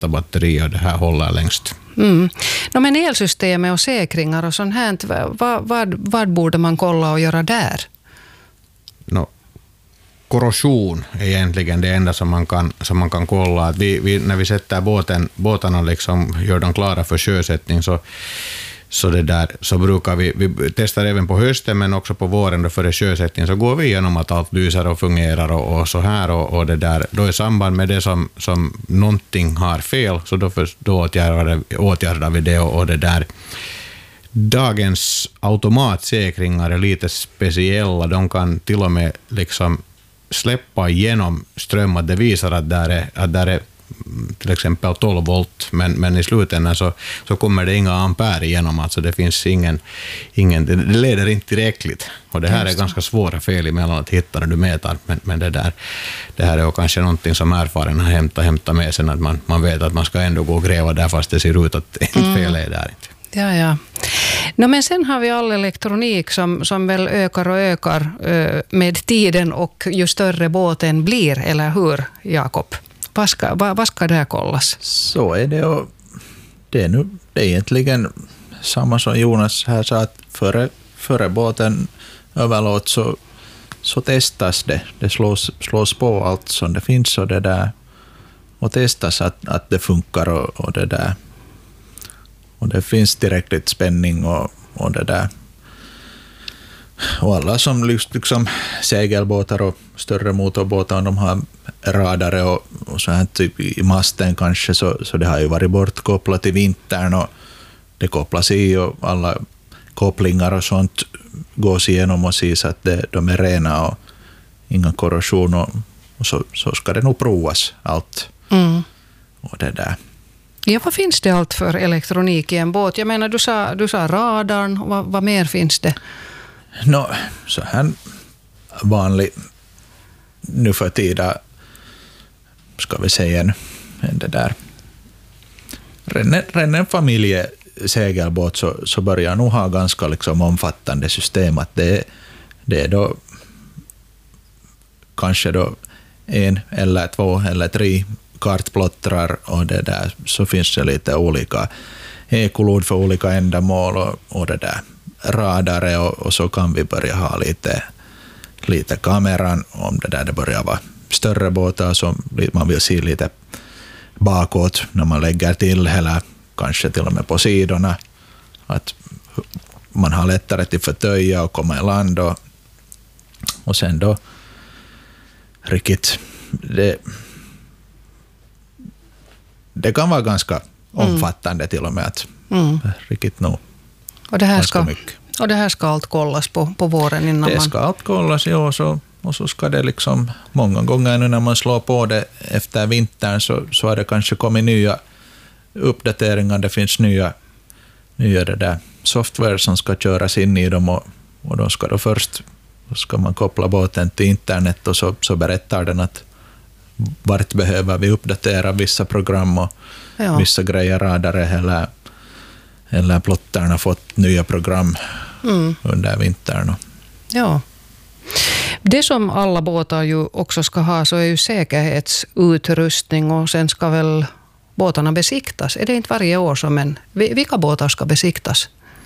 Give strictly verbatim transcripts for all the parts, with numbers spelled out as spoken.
lätta batterier det här håller längst. Mm. No, men elsystemet och säkringar och sånt här, vad, vad, vad borde man kolla och göra där? No, korrosion är egentligen det enda som man kan, som man kan kolla. Att vi, vi, när vi sätter båten, båtarna liksom, gör dem klara för sjösättning så, så, det där, så brukar vi, vi testar även på hösten men också på våren då före sjösättning så går vi igenom att allt lyser och fungerar och, och så här och, och det där. Då i samband med det som, som någonting har fel så då, för, då åtgärdar, åtgärdar vi det och, och det där. Dagens automatsäkringar är lite speciella. De kan till och med liksom släppa igenom ström att det visar att där är, att där är till exempel tolv volt, men, men i slutändan så, så kommer det inga ampere igenom, alltså det finns ingen, ingen det leder inte tillräckligt. Och det här är ganska svåra fel emellan att hitta när du mäter, men, men det där det här är kanske någonting som erfaren har hämtat, hämtat med sen, att man, man vet att man ska ändå gå och gräva där fast det ser ut att inte mm. fel är där inte. Ja, ja. No, men sen har vi all elektronik som, som väl ökar och ökar ö, med tiden och ju större båten blir, eller hur, Jakob? Vad ska, vad, vad ska där kollas? Så är det, och det är, nu, det är egentligen samma som Jonas här sa, att före, före båten överlåt så, så testas det. Det slås, slås på allt som det finns och det där, och testas att, att det funkar och, och det där. Och det finns tillräckligt spänning och, och det där. Och alla som liksom segelbåtar och större motorbåtar, de har radare och, och så här typ i masten kanske, så, så det har ju varit bortkopplat i vintern och det kopplas i och alla kopplingar och sånt gås igenom och ses att det, de är rena och inga korrosion, och, och så, så ska det nog provas allt. Mm. Och det där. Ja, vad finns det allt för elektronik i en båt? Jag menar, du sa, du sa radarn, vad, vad mer finns det? No, så här vanlig nu för tiden, ska vi säga en, en det där redan en familjesegelbåt så, så börjar nog ha ganska liksom omfattande system, att det, det är då kanske då en eller två eller tre kartplottrar och det där, så finns det lite olika ekolod för olika ändamål och, och det där radare och, och så kan vi börja ha lite, lite kameran om det där det börjar vara större båtar som man vill se lite bakåt när man lägger till, eller kanske till och med på sidorna, att man har lättare till förtöja och komma i land och, och sen då riktigt det, det kan vara ganska omfattande mm. till och med att mm. riktigt nog. Och det här ska, och det här ska allt kollas på, på våren innan det man... Det ska allt kollas, ja, så, och så ska det liksom många gånger nu när man slår på det efter vintern så, så har det kanske kommit nya uppdateringar, det finns nya, nya det där software som ska köras in i dem och, och då ska då först ska man koppla båten till internet och så, så berättar den att vart behöver vi uppdatera vissa program och ja. vissa grejer, radare eller eller plottarna fått nya program mm. under vintern. Ja. Det som alla båtar ju också ska ha så är ju säkerhetsutrustning, och sen ska väl båtarna besiktas. Är det inte varje år som en... Vilka båtar ska besiktas?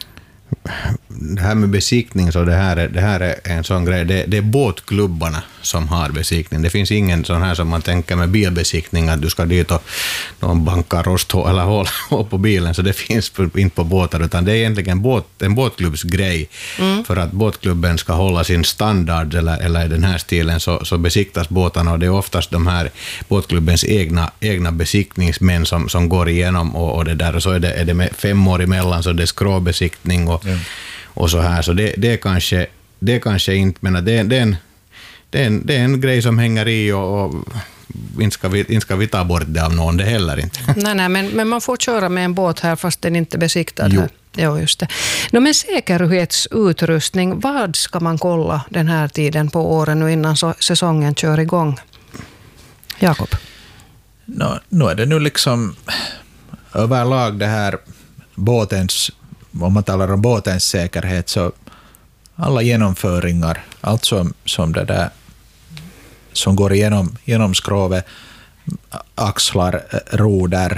Det här med besiktning, så det här är, det här är en sån grej. Det, det är båtklubbarna som har besiktning. Det finns ingen sån här som man tänker med bilbesiktning, att du ska dit och någon bankar rosthål eller hål på bilen, så det finns inte på båtar, utan det är egentligen båt, en båtklubbsgrej. Mm. För att båtklubben ska hålla sin standard eller, eller i den här stilen, så, så besiktas båtarna, och det är oftast de här båtklubbens egna, egna besiktningsmän som, som går igenom och, och det där, och så är det, är det med fem år emellan, så det är skråbesiktning och mm. och så här, så det, det är kanske det är kanske inte, men det, det, är en, det, är en, det är en grej som hänger i, och, och inte, ska vi, inte ska vi ta bort det av någon, det heller inte. Nej, nej, men, men man får köra med en båt här fast den inte är besiktad här. Jo, just det. No, men säkerhetsutrustning, vad ska man kolla den här tiden på åren nu innan så, säsongen kör igång? Jakob? No, nu är det nu liksom överlag det här båtens, om man talar om båtens säkerhet, så alla genomföringar, allt som, som det där som går igenom, genom skrovet, axlar, roder,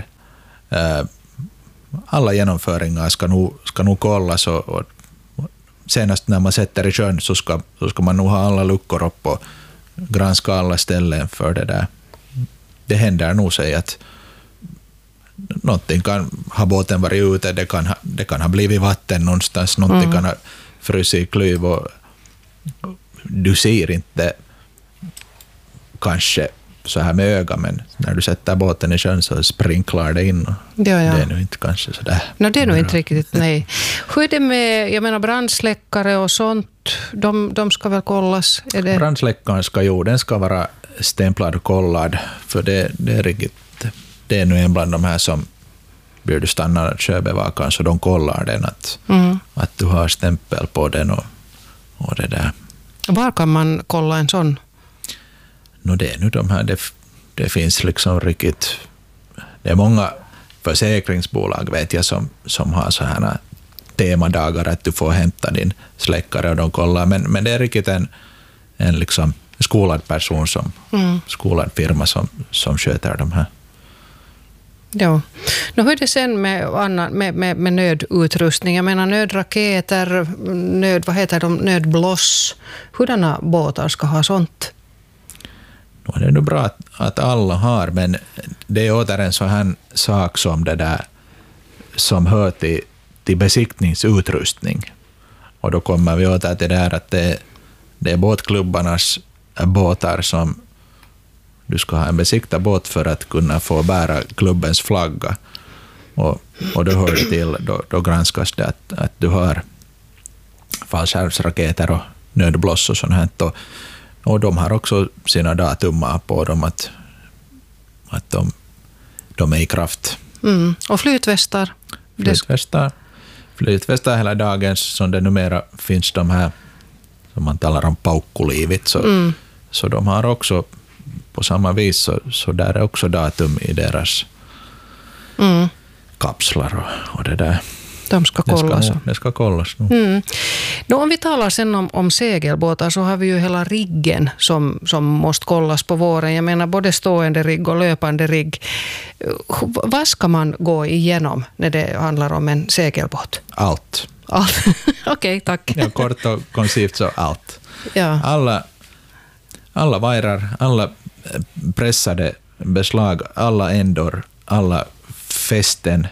alla genomföringar ska nog, ska nog kollas och, och senast när man sätter i sjön så ska, så ska man nog ha alla luckor upp och granska alla ställen för det där. Det händer nog sig att någonting kan ha båten varit ute, det kan ha, det kan ha blivit vatten någonstans, någonting mm. kan ha frusit i klyv och du ser inte kanske så här med öga, men när du sätter båten i sjön så sprinklar det in. Ja, ja. Det är nog inte kanske så där. No, det är nog inte riktigt, nej. Hur är det med, jag menar, brandsläckare och sånt? De, de ska väl kollas? Är det... Brandsläckaren ska ju, den ska vara stämplad och kollad, för det, det är riktigt. Det är nu en bland de här som blir du stannar sjöbevakaren, så de kollar den att, mm. att du har stämpel på den och, och det där. Var kan man kolla en sån? No, det är nu de här, det, det finns liksom riktigt, det är många försäkringsbolag vet jag som, som har så här temadagar att du får hämta din släckare och de kollar, men, men det är riktigt en, en liksom skolad person, som, mm. skolad firma som, som sköter de här. Ja. Nu hur är det sen med, annan, med, med, med nödutrustning? Jag menar nödraketer, nöd, vad heter de, nödbloss. Hurdana båtar ska ha sånt? Det är nog bra att, att alla har, men det är åter en sån här sak som det där som hör till, till besiktningsutrustning. Och då kommer vi åter till det där att det, det är båtklubbarnas båtar som du ska ha en besiktad båt för att kunna få bära klubbens flagga. Och, och då hör det till, då, då granskas det att, att du har fallskärmsraketer och nödbloss och sånt här. Och, och de har också sina datumar på dem att, att de, de är i kraft. Mm. Och flytvästar? Flytvästar. Flytvästar hela dagen, som det numera finns de här som man talar om paukkuliivit, så, mm. så de har också på samma vis, så, så där är också datum i deras mm. kapslar och, och det där. De ska kollas. Det ska, det ska kollas. Mm. Då om vi talar sen om, om segelbåtar, så har vi ju hela riggen som, som måste kollas på våren. Jag menar både stående rigg och löpande rigg. Vad ska man gå igenom när det handlar om en segelbåt? Allt. Allt. Okej, okay, tack. Ja, kort och koncist så allt. Ja. Alla, alla vajrar, alla pressade beslag, alla ändor, alla fästen,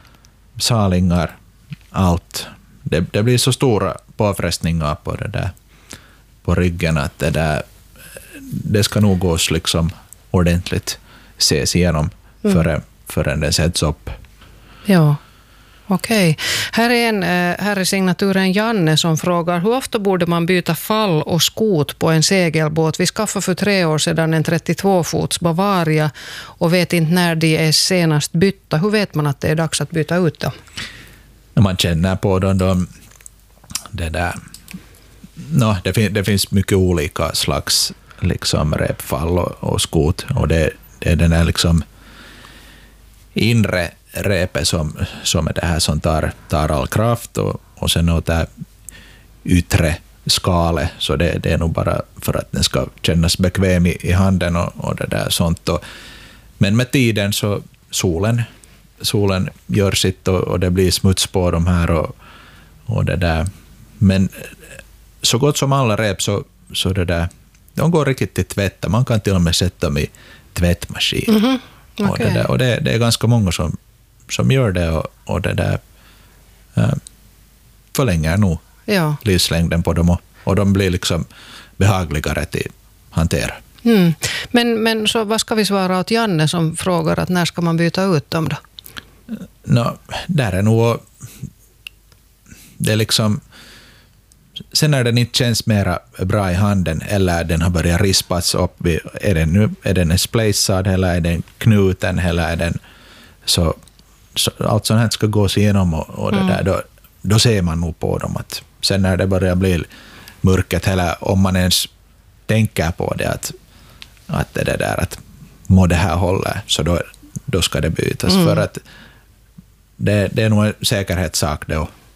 salingar, allt. Det, det blir så stora påfrestningar på det där, på ryggen, att det där, det ska nog gås liksom ordentligt ses igenom mm. förrän, förrän den sätts upp. Ja. Okej. Här är, en, här är signaturen Janne som frågar: hur ofta borde man byta fall och skot på en segelbåt? Vi skaffade för tre år sedan en trettiotvå fots Bavaria och vet inte när de är senast bytta. Hur vet man att det är dags att byta ut dem? Man känner på dem, de, det där. No, det, fin, det finns mycket olika slags liksom repfall och, och skot, och det, det är den där liksom inre repet som, som är det här som tar, tar all kraft, och, och sen åt det här yttre skalet, så det, det är nog bara för att den ska kännas bekväm i, i handen och, och det där sånt. Och, men med tiden så solen, solen gör sitt och, och det blir smuts på de här och, och det där. Men så gott som alla rep så, så det där, de går riktigt till tvätta. Man kan till och med sätta dem i tvättmaskin. Mm-hmm. Okay. Och, det, där, och det, det är ganska många som som gör det, och, och det där äh, förlänger nog ja. livslängden på dem, och, och de blir liksom behagligare till hantera. Mm. Men, men så vad ska vi svara åt Janne som frågar att när ska man byta ut dem då? No, där är nog det är liksom, sen när den inte känns mera bra i handen eller den har börjat rispas upp, är den, nu, är den splacad eller är den knuten eller är den så Så allt sånt här ska gås igenom, och, och det mm. där, då, då ser man nog på dem att sen när det börjar bli mörkt, eller om man ens tänker på det, att, att det där att må det här hålla, så då, då ska det bytas. Mm. För att det, det är nog en säkerhetssak då.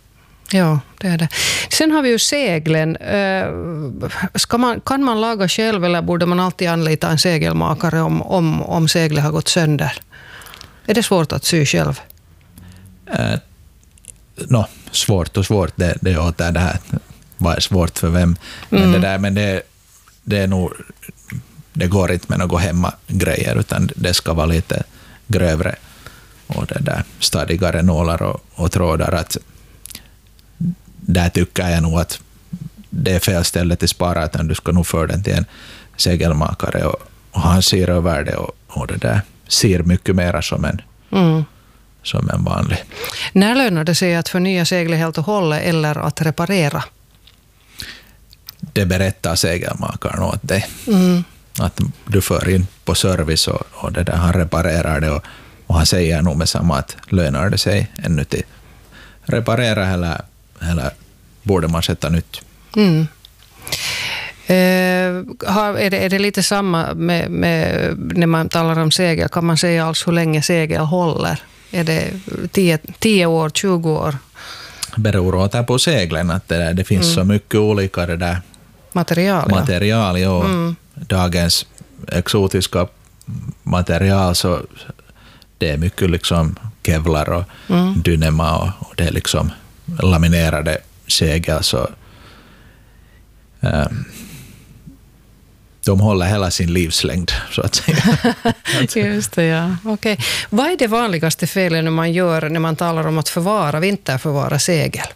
Ja, det är det. Sen har vi ju seglen. Ska man, kan man laga själv eller borde man alltid anlita en segelmakare om, om, om seglet har gått sönder? Är det svårt att sy själv? Eh, no, svårt och svårt, det, det är det här. Vad är svårt för vem? Men, mm. det, där, men det, det är nog... Det går inte med några hemma-grejer, utan det ska vara lite grövre och det där stadigare nålar och, och trådar. Att där tycker jag nog att det är fel ställe till spara, utan du ska nog föra den till en segelmakare och, och han ser över det och, och det där ser mycket mer som en, mm. som en vanlig. När lönar det sig att förnya seglet helt och hållet eller att reparera? Det berättar segelmakaren åt dig. Mm. Att du för in på service och, och det där, han reparerar det och, och han säger nog med samma att lönar det sig ännu till reparera eller, eller borde man sätta nytt. Mm. Eh, har, är, det, är det lite samma med, med, när man talar om segel? Kan man säga alls hur länge segel håller? Är det tio år, tjugo år? Beror åt på seglen att det, där, det finns mm. så mycket olika det där material. material ja. Mm. Dagens exotiska material så det är mycket liksom kevlar och mm. dynema och, och det är liksom laminerade segel så um, de håller hela sin livslängd så att säga. Just det, ja. Okej. Vad är det vanligaste felet när man gör när man talar om att förvara, vinterförvara segel?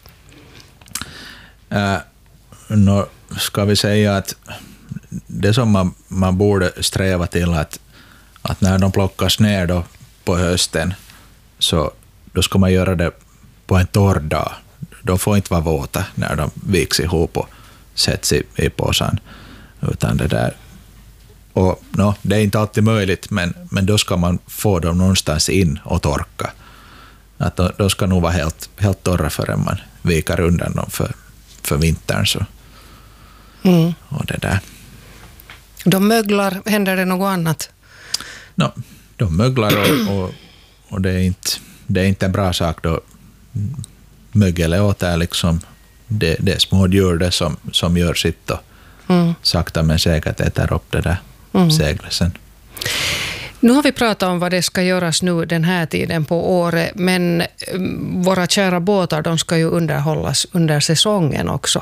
Uh, no, ska vi säga att det som man, man borde sträva till att, att när de plockas ner då på hösten så då ska man göra det på en torr dag. De får inte vara våta när de viks ihop och sätts i, i påsen. Utan det där. Och no, det är inte alltid möjligt men, men då ska man få dem någonstans in och torka. Att då, då ska nog vara helt, helt torra förrän man vikar undan dem för, för vintern. Så. Mm. Och det där. De möglar, händer det något annat? No, de möglar och, och, och det, är inte, det är inte en bra sak då mögel är liksom det, det är små djur det som, som gör sitt och mm. sakta men säkert äter upp det där mm. seglet sen. Nu har vi pratat om vad det ska göras nu den här tiden på året, men våra kära båtar de ska ju underhållas under säsongen också.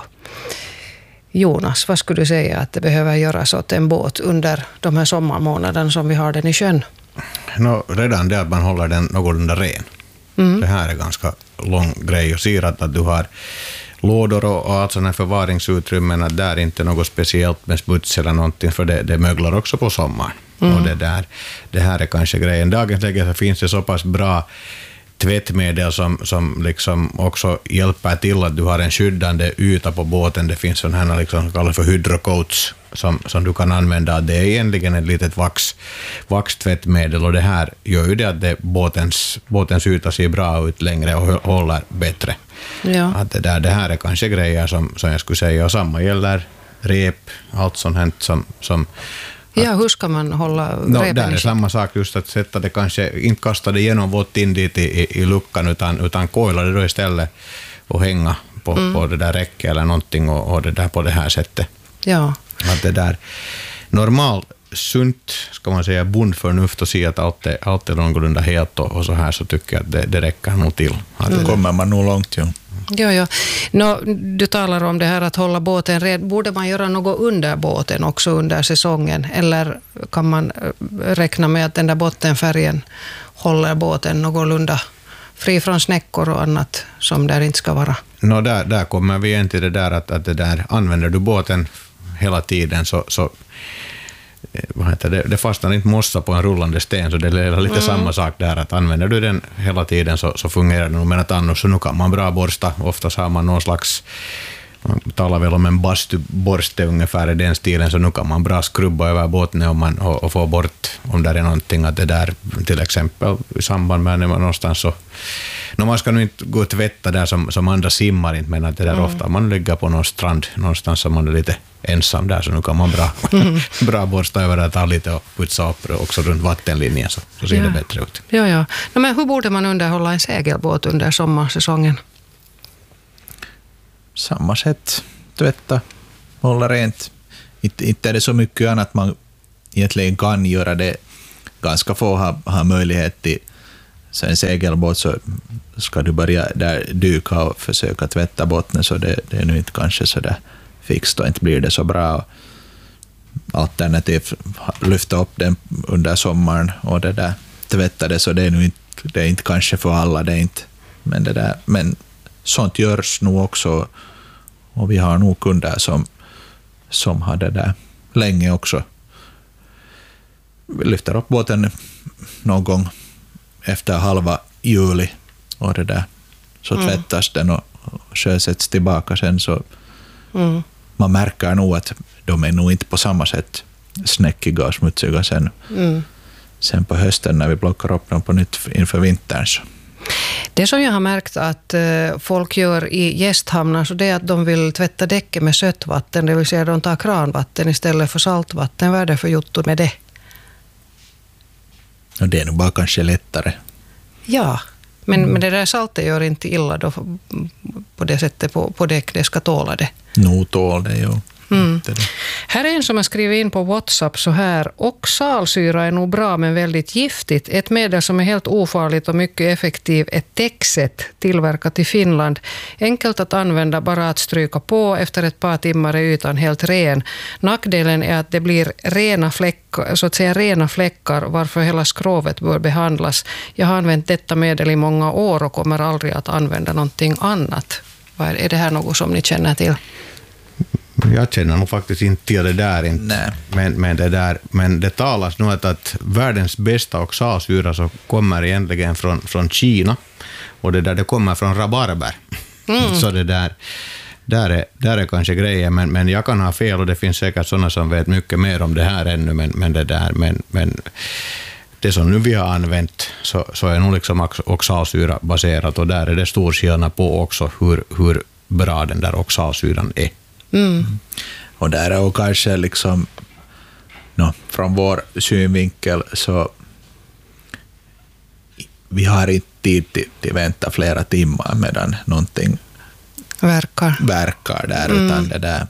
Jonas, vad skulle du säga att det behöver göras åt en båt under de här sommarmånaderna som vi har den i sjön? No, redan det att man håller den någorlunda ren. Mm. Det här är ganska lång grej och ser att, att du har lådor och, och allt sådana förvaringsutrymmen att där är inte något speciellt med smuts eller någonting för det, det möglar också på sommaren. Mm. Och det, där, det här är kanske grejen. Dagens läge så finns det så pass bra tvättmedel som, som liksom också hjälper till att du har en skyddande yta på båten. Det finns sådana här liksom, som kallas för hydrocoats som, som du kan använda. Det är egentligen ett litet vax, vaxtvättmedel och det här gör ju det att det, båtens, båtens yta ser bra ut längre och håller bättre. Ja. Att det, där, det här är kanske grejer som, som jag skulle säga och samma gäller rep, allt sånt här som, som ja, hur ska man hålla no, repen där är samma sak just att sätta det kanske, inte kasta det genom vått in dit i, i, i luckan utan, utan koila det då istället och hänga på, mm. på det där räcket eller någonting och, och det där på det här sättet. Ja. Att det där normal sunt, ska man säga, bondförnuft och se att allt är, allt är någorlunda helt och, och så här så tycker jag att det, det räcker nog till. Att mm. Då kommer man nog långt, ja. Ja, ja. Nå, du talar om det här att hålla båten red. Borde man göra något under båten också under säsongen? Eller kan man räkna med att den där bottenfärgen håller båten någorlunda fri från snäckor och annat som där inte ska vara? Nå, där, där kommer vi igen till det där att, att det där, använder du båten hela tiden så, så vad heter det, det fastnar inte mossa på en rullande sten, så det är lite mm. samma sak där, att använder du den hela tiden så, så fungerar det nog, men att annars så nu kan man bra borsta, oftast har man någon slags, man talar väl om en bastuborste ungefär i den stilen, så nu kan man bra skrubba över båten om man, och, och få bort om det är någonting, att det där till exempel i samband med när man någonstans så, no, man ska nu inte gå och tvätta där som, som andra simmar inte, men att det där mm. ofta man ligger på någon strand någonstans som man är lite ensam där, så nu kan man bra, mm. bra borsta över att ta lite och putsa upp också runt vattenlinjen så, så ser ja. det bättre ut. Ja, ja. No, men hur borde man underhålla en segelbåt under sommarsäsongen? samma sätt tvätta, hålla rent. Inte, inte är det så mycket annat man egentligen kan göra det. Ganska få har, har möjlighet till sen segelbåt, så ska du börja där dyka och försöka tvätta botten, så det, det är nu inte kanske så där fixt och inte blir det så bra. Alternativt lyfta upp den under sommaren och det där tvätta det, så det är nu inte, det är inte kanske för alla, det är inte, men det där, men sånt görs nog också, och vi har nog kunder som som har det där länge också. Vi lyfter upp båten någon gång efter halva juli och det där, så mm. tvättas den och sjösätts tillbaka sen, så mm. man märker nog att de är nog inte på samma sätt snäckiga och smutsiga sen, mm. sen på hösten när vi plockar upp dem på nytt inför vintern. Så. Det som jag har märkt att folk gör i gästhamnar, så det är att de vill tvätta däcket med sötvatten, det vill säga de tar kranvatten istället för saltvatten. Vad är det för jotto med det? Och det är nog bara kanske lättare. Ja, men, mm. men det där saltet gör inte illa då på det sättet på, på däck, det ska tåla det. Nog tål det, jo. Mm. Här är en som har skrivit in på WhatsApp så här: oxalsyra är nog bra men väldigt giftigt. Ett medel som är helt ofarligt och mycket effektiv är Texet, tillverkat i Finland. Enkelt att använda, bara att stryka på. Efter ett par timmar är ytan helt ren. Nackdelen är att det blir rena fläckar, så att säga rena fläckar, varför hela skrovet bör behandlas. Jag har använt detta medel i många år och kommer aldrig att använda någonting annat. Är det här något som ni känner till? Jag känner nog faktiskt inte till det där, inte. Men, men, det där, men det talas nog att, att världens bästa oxalsyra så kommer egentligen från, från Kina, och det där det kommer från rabarber. Mm. Så det där, där, är, där är kanske grejer, men, men jag kan ha fel och det finns säkert sådana som vet mycket mer om det här ännu, men, men, det, där, men, men det som nu vi har använt så, så är nog liksom oxalsyra baserat, och där är det stor skillnad på också hur, hur bra den där oxalsyran är. Mm. Och där är också kanske liksom no, från vår synvinkel så vi har inte tid till, till vänta flera timmar medan någonting verkar, verkar där, mm. utan det där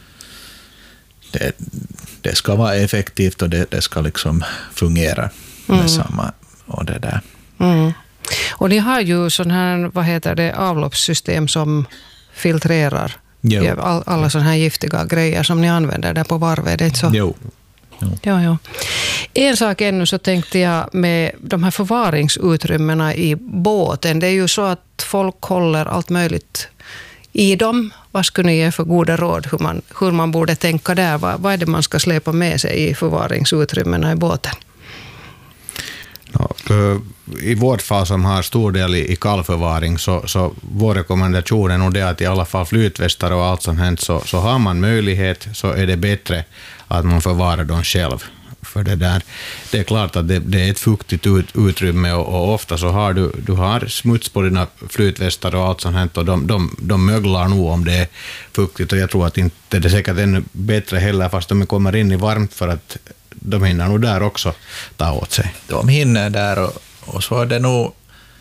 det, det ska vara effektivt och det, det ska liksom fungera med mm. samma och det där. Mm. Och ni har ju sån här, vad heter det, avloppssystem som filtrerar All, alla sådana här giftiga grejer som ni använder där på varvet, det är inte så? Jo. jo. Ja, ja. En sak ännu så tänkte jag med de här förvaringsutrymmena i båten. Det är ju så att folk håller allt möjligt i dem. Vad skulle ni ge för goda råd hur man, hur man borde tänka där? Vad, vad är det man ska släpa med sig i förvaringsutrymmena i båten? Ja, i vårt fall som har stor del i, i kallförvaring så, så vår rekommendation är nog det att i alla fall flytvästar och allt som hänt så, så har man möjlighet så är det bättre att man förvarar dem själv. För det där, det är klart att det, det är ett fuktigt ut, utrymme och, och ofta så har du, du har smuts på dina flytvästar och allt som hänt och de, de, de möglar nog om det är fuktigt, och jag tror att inte det är säkert ännu bättre heller fast de kommer in i varmt, för att de hinner nog där också ta åt sig. De hinner där och, och så är det nog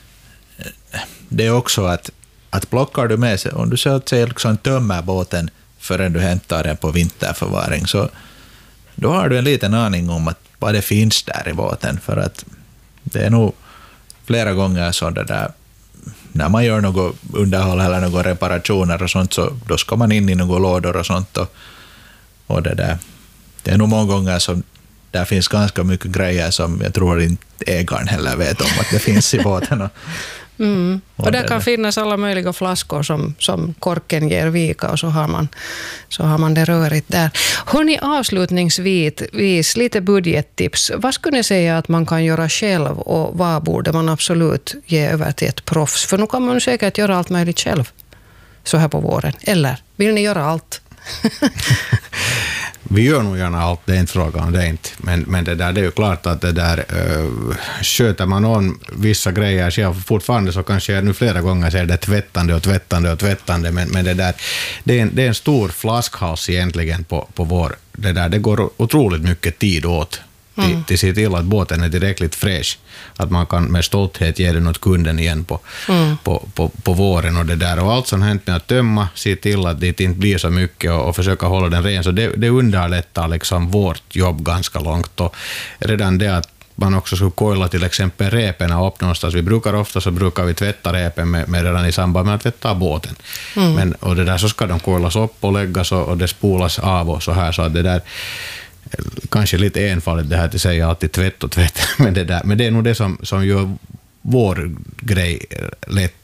det är också att, att plockar du med sig, om du så att säga liksom tömmer båten förrän du hämtar den på vinterförvaring, så då har du en liten aning om att vad det finns där i båten, för att det är nog flera gånger så det där när man gör något underhåll eller några reparationer och sånt, så då ska man in i några lådor och sånt och, och det där. Det är nog många gånger som där finns ganska mycket grejer som jag tror inte ägaren heller vet om att det finns i båten. Mm. Och, och där kan finnas alla möjliga flaskor som, som korken ger vika, och så har man, så har man det rörigt där. Hörrni, avslutningsvis lite budgettips. Vad skulle ni säga att man kan göra själv och vad borde man absolut ge över till ett proffs? För nu kan man säkert göra allt möjligt själv så här på våren. Eller vill ni göra allt? Vi gör nog gärna allt, det är inte frågan, det är inte. Men, men det, där, det är ju klart att det där uh, sköter man om vissa grejer själv fortfarande, så kanske jag nu flera gånger säger det tvättande och tvättande och tvättande, men, men det där det är, en, det är en stor flaskhals egentligen på, på vår, det där, det går otroligt mycket tid åt till, mm. till se till att båten är tillräckligt fräsch. Att man kan med stolthet ge den åt kunden igen på, mm. på, på, på våren och det där. Och allt som hänt med att tömma, se till att det inte blir så mycket och, och försöka hålla den ren. Så det, det underlättar liksom vårt jobb ganska långt. Och redan det att man också skulle koilla till exempel repen upp någonstans. Vi brukar ofta så brukar vi tvätta repen med, med redan i samband med att tvätta båten. Mm. Men, och det där så ska de koilas upp och läggas och, och det spolas av och så här. Så att det där kanske lite enfaldigt det här till säga alltid tvätt och tvätt. Men det, där, men det är nog det som, som gör vår grej lätt